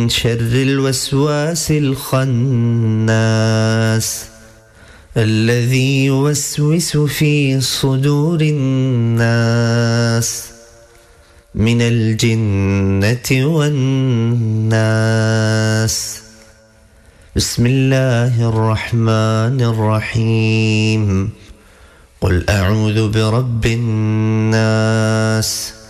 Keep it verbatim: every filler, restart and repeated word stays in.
شر الوسواس الخناس الذي يوسوس في صدور الناس من الجنة والناس. بسم الله الرحمن الرحيم. قل أعوذ برب الناس